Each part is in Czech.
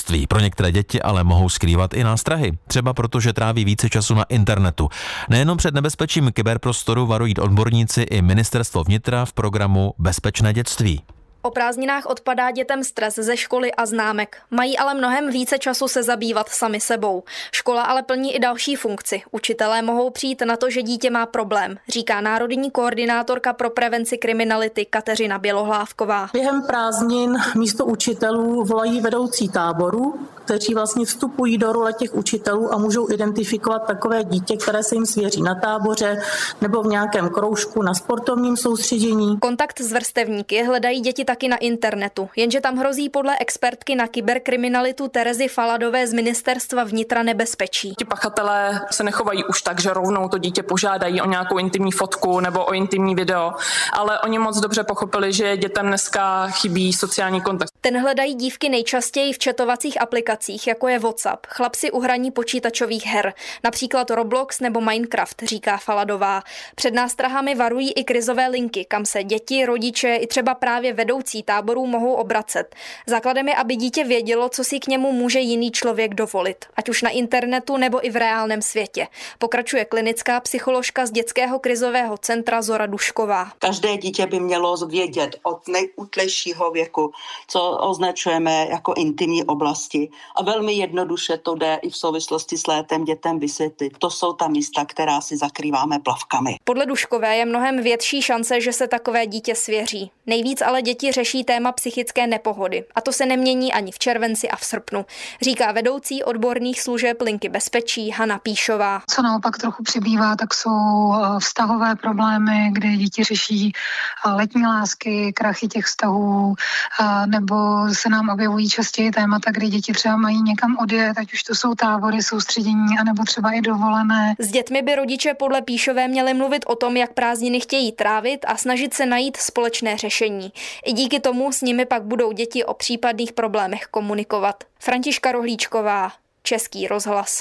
dětství. Pro některé děti ale mohou skrývat i nástrahy, třeba protože tráví více času na internetu. Nejenom před nebezpečím kyberprostoru varují odborníci i Ministerstvo vnitra v programu Bezpečné dětství. O prázdninách odpadá dětem stres ze školy a známek. Mají ale mnohem více času se zabývat sami sebou. Škola ale plní i další funkci. Učitelé mohou přijít na to, že dítě má problém, říká národní koordinátorka pro prevenci kriminality Kateřina Bělohlávková. Během prázdnin místo učitelů volají vedoucí táboru, kteří vlastně vstupují do role těch učitelů a můžou identifikovat takové dítě, které se jim svěří na táboře nebo v nějakém kroužku na sportovním soustředění. Kontakt s vrstevníky hledají děti taky na internetu, jenže tam hrozí podle expertky na kyberkriminalitu Terezy Faladové z Ministerstva vnitra nebezpečí. Ti pachatelé se nechovají už tak, že rovnou to dítě požádají o nějakou intimní fotku nebo o intimní video, ale oni moc dobře pochopili, že dětem dneska chybí sociální kontakt. Ten hledají dívky nejčastěji v chatovacích aplikacích, jako je WhatsApp, chlapci u hraní počítačových her, například Roblox nebo Minecraft, říká Faladová. Před nástrahami varují i krizové linky, kam se děti, rodiče i třeba právě vedoucí táborů mohou obracet. Základem je, aby dítě vědělo, co si k němu může jiný člověk dovolit, ať už na internetu nebo i v reálném světě. Pokračuje klinická psycholožka z dětského krizového centra Zora Dušková. Každé dítě by mělo vědět od nejútlejšího věku, co označujeme jako intimní oblasti. A velmi jednoduše to jde i v souvislosti s létem dětem vysvětlit. To jsou ta místa, která si zakrýváme plavkami. Podle Duškové je mnohem větší šance, že se takové dítě svěří. Nejvíc ale děti řeší téma psychické nepohody. A to se nemění ani v červenci a v srpnu, říká vedoucí odborných služeb Linky bezpečí Hana Píšová. Co naopak trochu přibývá, tak jsou vztahové problémy, kde děti řeší letní lásky, krachy těch vztahů, nebo se nám objevují častěji témata, kdy děti třeba mají někam odjet, ať už to jsou tábory, soustředění, anebo třeba i dovolené. S dětmi by rodiče podle Píšové měli mluvit o tom, jak prázdniny chtějí trávit a snažit se najít společné řešení. I díky tomu s nimi pak budou děti o případných problémech komunikovat. Františka Rohlíčková, Český rozhlas.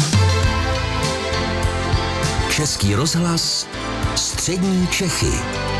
Český rozhlas, střední Čechy.